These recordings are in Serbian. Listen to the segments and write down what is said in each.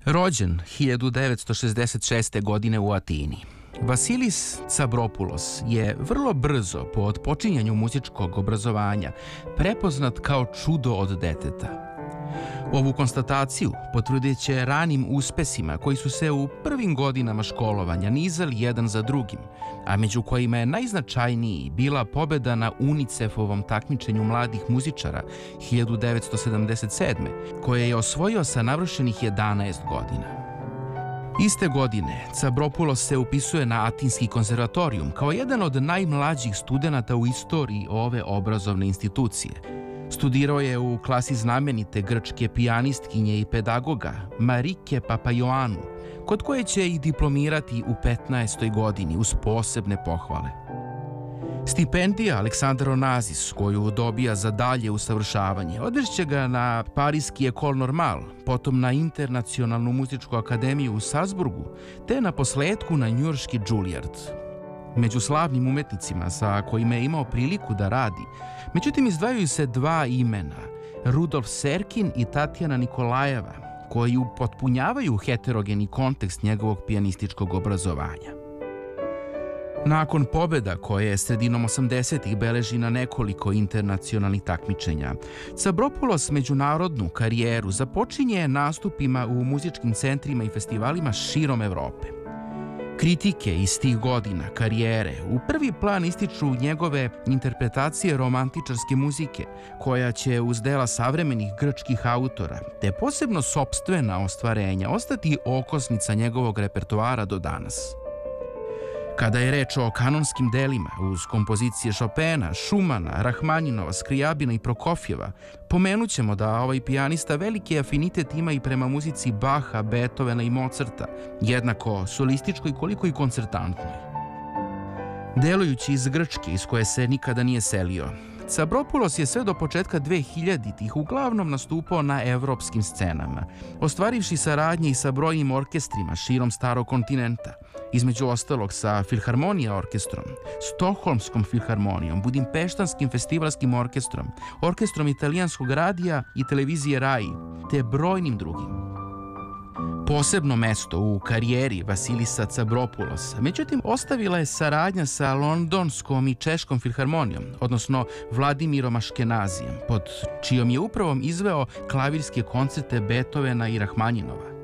Rođen 1966. godine u Atini, Vasilis Tsabropoulos je vrlo brzo po otpočinjanju muzičkog obrazovanja prepoznat kao čudo od deteta. Ovu konstataciju potvrdit će ranim uspesima koji su se u prvim godinama školovanja nizali jedan za drugim, a među kojima je najznačajniji bila pobeda na UNICEF-ovom takmičenju mladih muzičara 1977. koje je osvojio sa navršenih 11 godina. Iste godine Tsabropoulos se upisuje na Atinski konzervatorijum kao jedan od najmlađih studenata u istoriji ove obrazovne institucije. Studirao je u klasi znamenite grčke pijanistkinje i pedagoga Marike Papaioannou, kod koje će i diplomirati u 15. godini uz posebne pohvale. Stipendija Aleksandar Onassis, koju dobija za dalje usavršavanje, odvešće ga na Pariski École Normale, potom na Internacionalnu muzičku akademiju u Salzburgu, te na posletku na njujorški Juilliard. Među slavnim umetnicima sa kojima je imao priliku da radi, međutim izdvajaju se dva imena, Rudolf Serkin i Tatjana Nikolajeva, koji upotpunjavaju heterogeni kontekst njegovog pijanističkog obrazovanja. Nakon pobjeda koje je sredinom 80-ih beleži na nekoliko internacionalnih takmičenja, Tsabropoulos međunarodnu karijeru započinje nastupima u muzičkim centrima i festivalima širom Evrope. Kritike iz tih godina karijere u prvi plan ističu njegove interpretacije romantičarske muzike, koja će uz dela savremenih grčkih autora, te posebno sopstvena ostvarenja, ostati okosnica njegovog repertoara do danas. Kada je reč o kanonskim delima, uz kompozicije Chopina, Schumana, Rahmaninova, Skrijabina i Prokofjeva, pomenut ćemo da ovaj pijanista veliki afinitet ima i prema muzici Baha, Beethovena i Mozarta, jednako solističkoj koliko i koncertantnoj. Delujući iz Grčke, iz koje se nikada nije selio, Tsabropoulos je sve do početka 2000-ih uglavnom nastupao na evropskim scenama, ostvarivši saradnje i sa brojnim orkestrima širom starog kontinenta, između ostalog sa Filharmonija orkestrom, Stokholmskom filharmonijom, Budimpeštanskim festivalskim orkestrom, orkestrom italijanskog radija i televizije RAI, te brojnim drugim. Posebno mesto u karijeri Vasilisa Tsabropoulosa, međutim, ostavila je saradnja sa Londonskom i Češkom filharmonijom, odnosno Vladimirom Aškenazijem, pod čijom je upravom izveo klavirske koncerte Beethovena i Rahmaninova.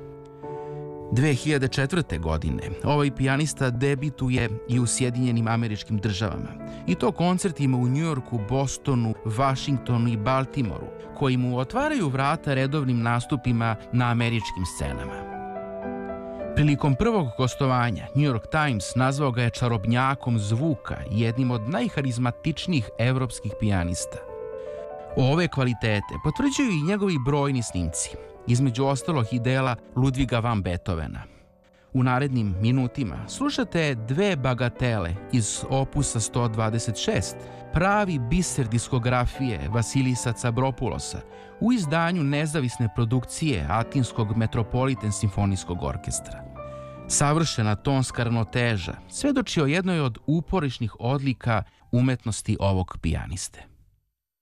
2004. godine ovaj pijanista debituje i u Sjedinjenim Američkim Državama, i to koncertima u Njujorku, Bostonu, Vašingtonu i Baltimoru, koji mu otvaraju vrata redovnim nastupima na američkim scenama. Prilikom prvog gostovanja New York Times nazvao ga je čarobnjakom zvuka i jednim od najharizmatičnijih evropskih pijanista. Ove kvalitete potvrđuju i njegovi brojni snimci, između ostalog i dela Ludviga van Beethovena. U narednim minutima slušate dve bagatele iz opusa 126, pravi biser diskografije Vasilisa Tsabropoulosa u izdanju nezavisne produkcije Atinskog Metropolitan simfonijskog orkestra. Savršena tonska ravnoteža svedoči o jednoj od uporišnih odlika umetnosti ovog pijaniste.